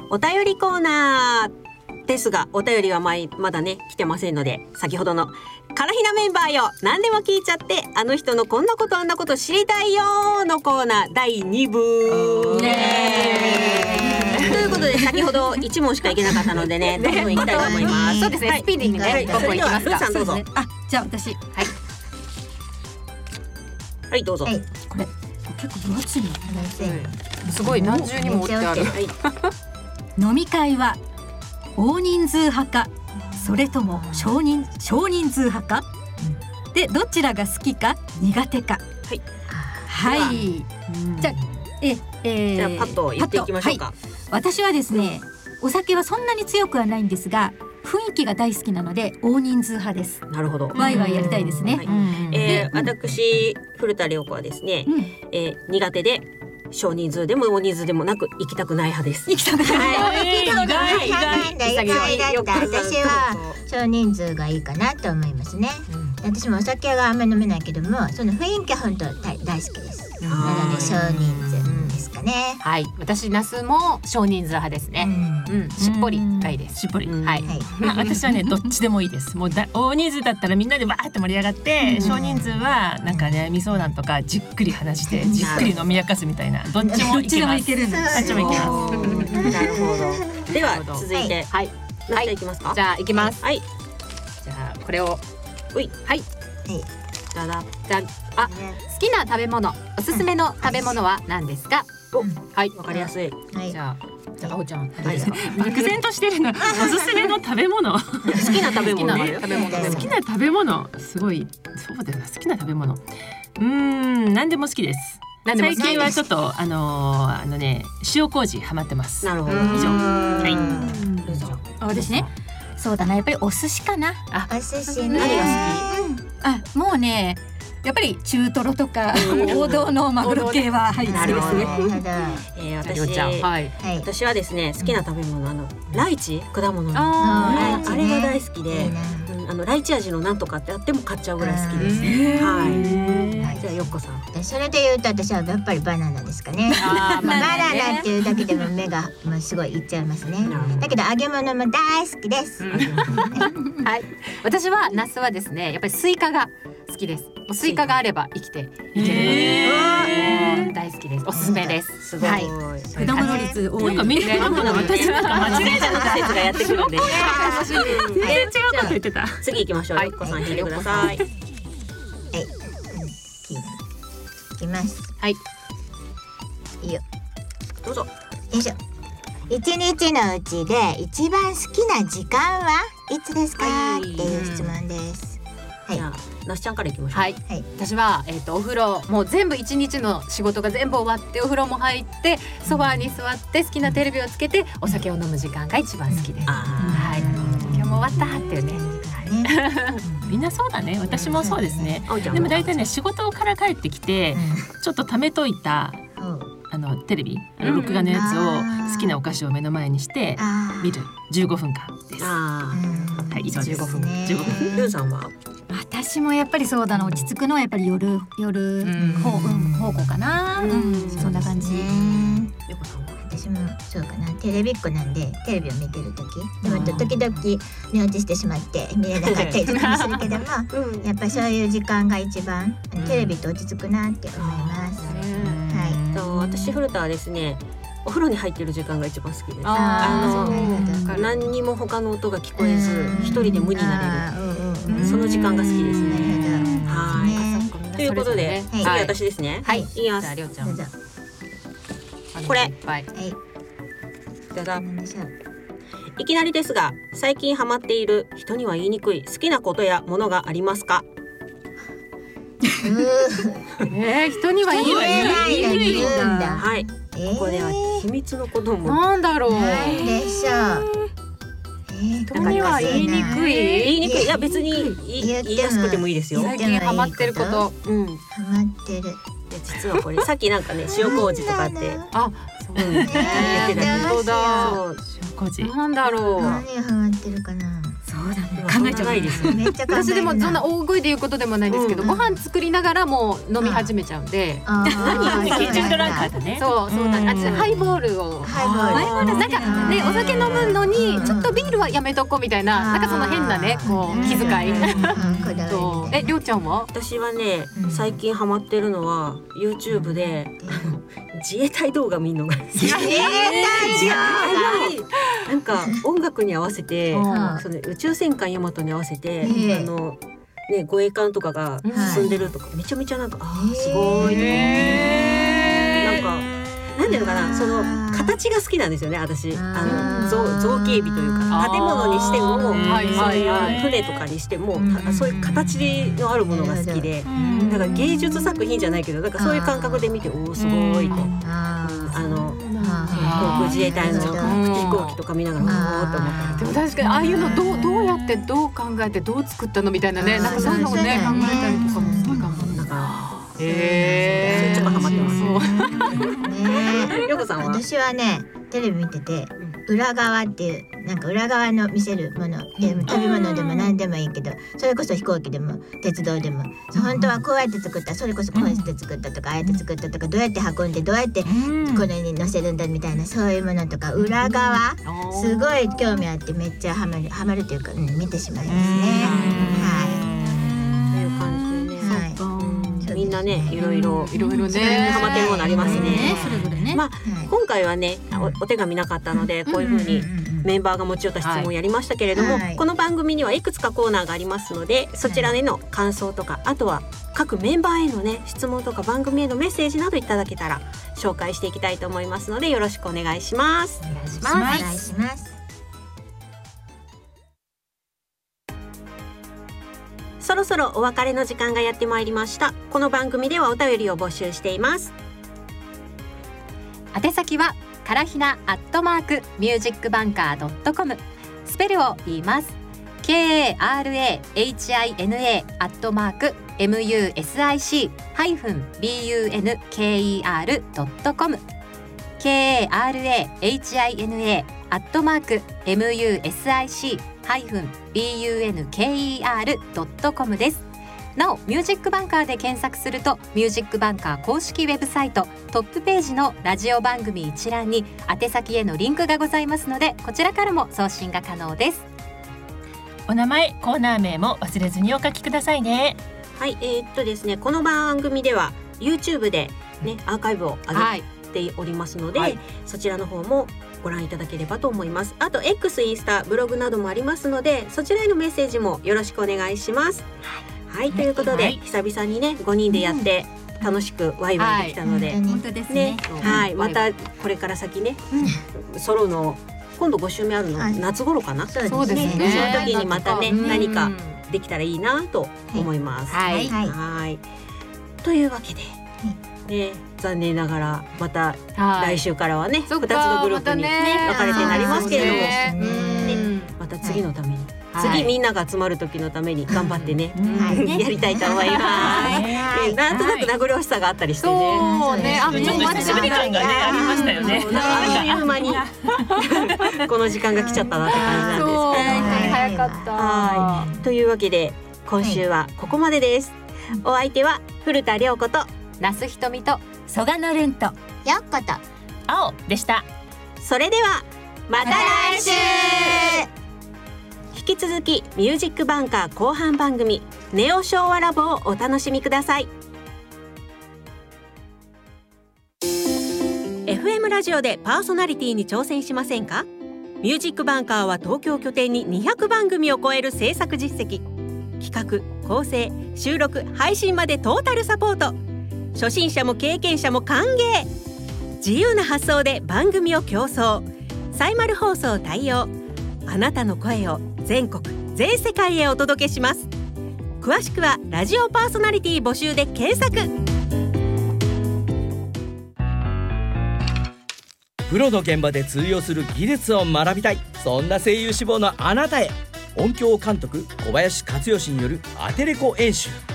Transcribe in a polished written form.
お便りコーナーですが、お便りはまだね来てませんので、先ほどのカラヒナメンバーよ何でも聞いちゃって、あの人のこんなことあんなこと知りたいよのコーナー第2部ということで、先ほど1問しかいけなかったのでね、どんどんいきたいと思います。 そうですね、スピーディーにね、 それではルーさんどうぞ。 じゃあ私、 はいどうぞ。 これ結構分厚いの。 すごい何重にも折ってある。 飲み会は大人数派か、それとも少人数派か、でどちらが好きか苦手か。はい。じゃあパッと言っていきましょうか。 私はですね、お酒はそんなに強くはないんですが、雰囲気が大好きなので大人数派です。 なるほど。 ワイワイやりたいですね。 私古田涼子はですね、苦手で少人数でも大人数でもなく行きたくない派です。 行きたくない。 意外だった。私は少人数がいいかなと思いますね。私もお酒があんまり飲めないけども、その雰囲気は本当大好きです。なので少人数ですかね。 はい、私ナスも少人数派ですね。しっぽりがいいです。 しっぽり。 はい。 私はねどっちでもいいです。もう大人数だったらみんなでわーって盛り上がって、少人数はなんかね味相談とかじっくり話してじっくり飲み明かすみたいな、どっちもいけます。どっちもいけます。 なるほど。では続いて、はい、なっちゃんいきますか。 じゃあいきます。 はい。 じゃあこれを、はい。 だだ。 じゃあ、好きな食べ物、おすすめの食べ物は何ですか。 はい、わかりやすい。 じゃあおちゃん、 漠然としてるの。おすすめの食べ物。好きな食べ物。 好きな食べ物。すごい。そうだよな。好きな食べ物。何でも好きです。最近はちょっと塩麹ハマってます。 なるほど。 以上。はい。 私ね、そうだな、やっぱりお寿司かな。 お寿司ね。 何が好き？もうね、やっぱり中トロとか王道のマグロ系は好きですね。私はですね、好きな食べ物ライチ、果物のあれが大好きで、ライチ味のなんとかってあっても買っちゃうぐらい好きです。はい。じゃあよっこさん。 それで言うと私はやっぱりバナナですかね。バナナっていうだけでも目がすごいいっちゃいますね。だけど揚げ物も大好きです。 はい。私はナスはですね、やっぱりスイカが好きです。スイカがあれば生きていける。大好きです。おすすめです。 はい。 果物率多い。 なんかみんな私なんか間違えちゃった説がやってくるんで。 全然違うこと言ってた。 次行きましょう。よっこさん引いてください。 いきます。 はい。 いいよ。 どうぞ。 よいしょ。一日のうちで一番好きな時間はいつですか、っていう質問です。 じゃあなしちゃんからいきましょう。 はい。私はお風呂もう全部一日の仕事が全部終わってお風呂も入ってソファーに座って好きなテレビをつけてお酒を飲む時間が一番好きです。はい。今日も終わったっていうね。 みんなそうだね。私もそうですね。でも大体ね、仕事から帰ってきてちょっと貯めといたテレビ、録画のやつを好きなお菓子を目の前にして見る15分間です。はい、以上です。15分。 ルーさんは？ 私もやっぱりそうだな、落ち着くのはやっぱり夜方向かな。そんな感じ。 私もそうかな。テレビっ子なんでテレビを見てる時でも時々寝落ちしてしまって見れなかったりとかするけども、やっぱそういう時間が一番テレビと落ち着くなって思います。 私古田はですね、お風呂に入ってる時間が一番好きです。何にも他の音が聞こえず一人で無になれる、その時間が好きですね。はい。ということで次私ですね。はい。いきます。 りょうちゃん。 これ。いきなりですが、最近ハマっている人には言いにくい好きなことやものがありますか？ 人には言いにくいんだ。 はい。ここでは秘密のことも。 なんだろう。 でしょう。 人には言いにくい。 言いにくい。いや別に言いやすくてもいいですよ。 最近ハマってること。 ハマってる。 実はこれさっきなんかね、塩麹とかって。 そう言ってた。本当だ。 塩麹。 なんだろう。 何ハマってるかな。 そそうだね、考えちゃないですよね。 私でもそんな大声で言うことでもないんですけど、ご飯作りながらもう飲み始めちゃうんで、 キッチンドランカーだね。 そうなんです。ハイボールをなんかね、お酒飲むのにちょっとビールはやめとこうみたいな、なんかその変なねこう気遣い。りょうちゃんは？ 私はね、最近ハマってるのは YouTube で自衛隊動画見るのが好き。自衛隊動画なんか音楽に合わせて、その宇宙戦艦ヤマトに合わせて、ね、護衛艦とかが進んでるとか、めちゃめちゃなんかすごいとか、なんかなんていうのかな、その形が好きなんですよね、私。造形美というか、建物にしても、そういう船とかにしても、そういう形のあるものが好きで、だから芸術作品じゃないけど、なんかそういう感覚で見て、おおすごいと、航空自衛隊の飛行機とか見ながら、おおと思った。 でも確かにああいうのどうやってどう考えてどう作ったのみたいなね、なんかそういうのをね考えたりとかも好きかも。だからちょっとハマってます。よこさんは？ 私はね、テレビ見てて裏側っていう、なんか裏側の見せるもので、食べ物でも何でもいいけど、それこそ飛行機でも鉄道でも、本当はこうやって作った、それこそこうやって作ったとか、ああやって作ったとか、どうやって運んでどうやってこれに乗せるんだみたいな、そういうものとか裏側すごい興味あって、めっちゃハマるというか、見てしまいますね。はい。 という感じでね。みんなね、いろいろねハマってるものありますね。それぞれね。まあ今回はね、お手紙なかったので、こういう風にメンバーが持ち寄った質問をやりましたけれども、この番組にはいくつかコーナーがありますので、そちらへの感想とか、あとは各メンバーへのね質問とか、番組へのメッセージなどいただけたら紹介していきたいと思いますので、よろしくお願いします。 お願いします。 そろそろお別れの時間がやってまいりました。この番組ではお便りを募集しています。 宛先はからひな@musicbanker.com、 スペルを言います。 KARAHINA@music-bunker.com、 KARAHINA@music-bunker.com です。なおミュージックバンカーで検索すると、ミュージックバンカー公式ウェブサイトトップページのラジオ番組一覧に宛先へのリンクがございますので、こちらからも送信が可能です。 お名前、コーナー名も忘れずにお書きくださいね。 はい、ですね、この番組では YouTube でねアーカイブを上げておりますので、そちらの方もご覧いただければと思います。あと X、インスタ、ブログなどもありますので、そちらへのメッセージもよろしくお願いします。はい、ということで、久々にね5人でやって楽しくワイワイできたので、 本当ですね。 はい、またこれから先ね、ソロの今度5週目あるの、夏頃かな。 そうですね。 その時にまたね、何かできたらいいなと思います。はい。というわけで、ね、残念ながらまた来週からはね、2つのグループに分かれてなりますけれども、また次のために。次みんなが集まる時のために頑張ってね、やりたいと思います。なんとなく名残惜しさがあったりしてね。 そうね、 ちょっと久しぶり感がねありましたよね。 あっという間にこの時間が来ちゃったなって感じなんですけど。 早かった。 はい。というわけで今週はここまでです。お相手は古田涼子と那須ひとみと曽我のるんとよっこと青でした。 それではまた来週。引き続きミュージックバンカー後半番組ネオ昭和ラボをお楽しみください。 FM ラジオでパーソナリティに挑戦しませんか？ミュージックバンカーは東京拠点に200番組を超える制作実績、企画、構成、収録、配信までトータルサポート。初心者も経験者も歓迎。自由な発想で番組を競争、サイマル放送対応。あなたの声を全国全世界へお届けします。詳しくはラジオパーソナリティ募集で検索。 プロの現場で通用する技術を学びたい、そんな声優志望のあなたへ、音響監督小林克義によるアテレコ演習。